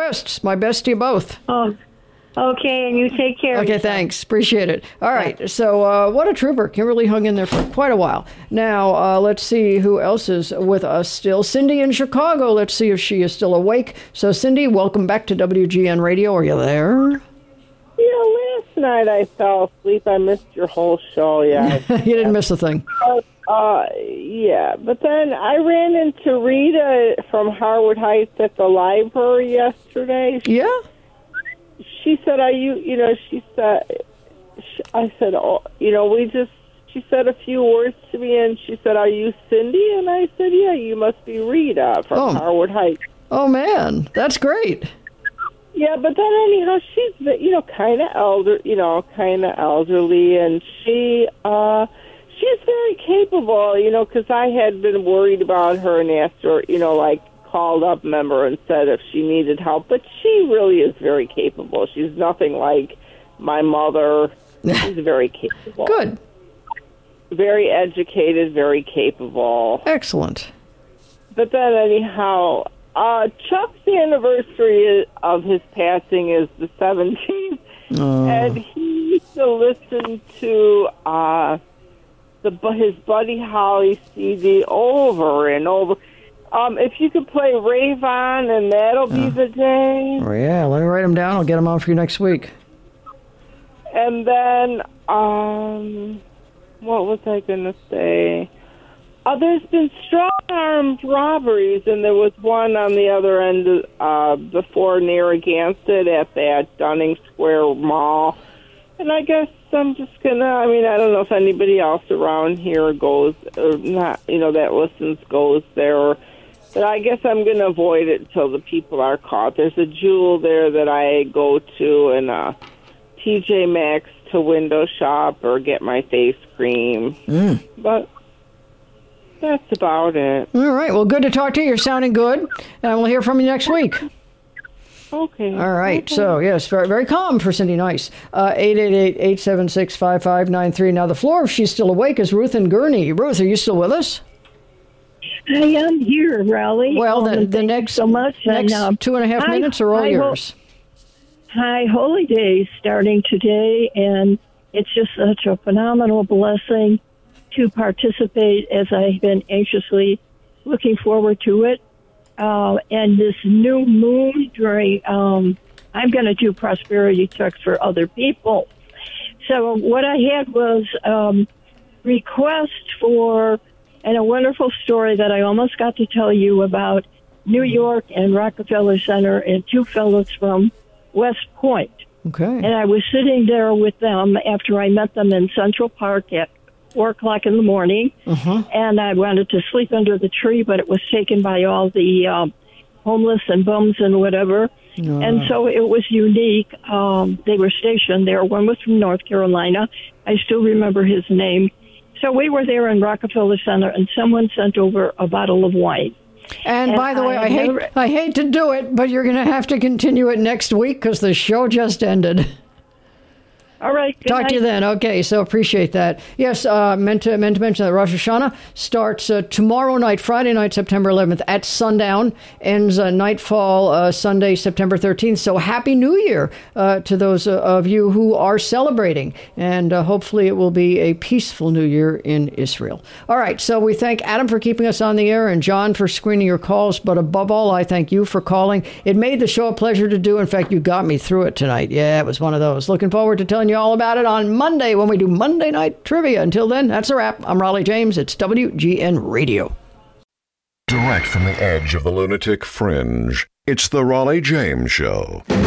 West. My best to you both. Oh, okay, and you take care. Okay, thanks. Appreciate it. All right, so what a trooper. Kimberly hung in there for quite a while. Now, let's see who else is with us still. Cindy in Chicago. Let's see if she is still awake. So, Cindy, welcome back to WGN Radio. Are you there? Last night I fell asleep. I missed your whole show. Yeah, You didn't miss a thing. Yeah, but then I ran into Rita from Harwood Heights at the library yesterday. Yeah? She said, I said, she said a few words to me, and she said, are you Cindy? And I said, yeah, you must be Rita from Harwood Heights. Oh, man, that's great. Yeah, but then anyhow, she's, kind of elderly, and she's very capable, because I had been worried about her and asked her, called up, member, and said if she needed help. But she really is very capable. She's nothing like my mother. She's very capable. Good. Very educated, very capable. Excellent. But then anyhow, Chuck's anniversary of his passing is the 17th, and he used to listen to his Buddy Holly CD over and over. If you could play Rave On, and that'll be the day. Oh, yeah, let me write them down. I'll get them on for you next week. And then, what was I going to say? There's been strong-armed robberies, and there was one on the other end before Narragansett at that Dunning Square Mall. And I guess I'm just going to, I don't know if anybody else around here goes, or not, that listens goes there. But I guess I'm going to avoid it until the people are caught. There's a Jewel there that I go to, and TJ Maxx to window shop or get my face cream. But that's about it. All right. Well, good to talk to you. You're sounding good. And we'll hear from you next week. Okay. All right. Okay. So, yes, very, very calm for Cindy Nice. 888-876-5593. Now, the floor, if she's still awake, is Ruth and Gurney. Ruth, are you still with us? I am here, Raleigh. Well, the next, so much. next 2.5 minutes are all yours. High Holy Days starting today, and it's just such a phenomenal blessing to participate, as I've been anxiously looking forward to it. And this new moon during, I'm going to do prosperity checks for other people. So what I had was request for, and a wonderful story that I almost got to tell you about New York and Rockefeller Center and two fellows from West Point. Okay. And I was sitting there with them after I met them in Central Park at 4 o'clock in the morning. And I wanted to sleep under the tree, but it was taken by all the homeless and bums and whatever. And so it was unique. They were stationed there. One was from North Carolina. I still remember his name. So we were there in Rockefeller Center, and someone sent over a bottle of wine. And by the way, I hate to do it, but you're going to have to continue it next week because the show just ended. All right. Talk to you then. Okay, so appreciate that. Yes, meant to mention that Rosh Hashanah starts tomorrow night, Friday night, September 11th at sundown, ends nightfall Sunday, September 13th. So Happy New Year to those of you who are celebrating, and hopefully it will be a peaceful New Year in Israel. All right, so we thank Adam for keeping us on the air and John for screening your calls, but above all, I thank you for calling. It made the show a pleasure to do. In fact, you got me through it tonight. Yeah, it was one of those. Looking forward to telling you all about it on Monday when we do Monday Night Trivia. Until then, that's a wrap. I'm Raleigh James. It's WGN Radio. Direct from the edge of the lunatic fringe, it's the Raleigh James Show.